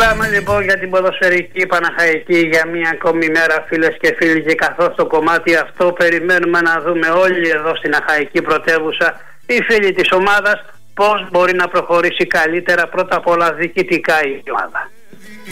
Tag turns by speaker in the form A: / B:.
A: Μιλάμε λοιπόν για την ποδοσφαιρική Παναχαϊκή για μία ακόμη μέρα, φίλες και φίλοι, και καθώς το κομμάτι αυτό περιμένουμε να δούμε όλοι εδώ στην Αχαϊκή πρωτεύουσα, οι φίλοι της ομάδας, πώς μπορεί να προχωρήσει καλύτερα, πρώτα απ' όλα διοικητικά η ομάδα.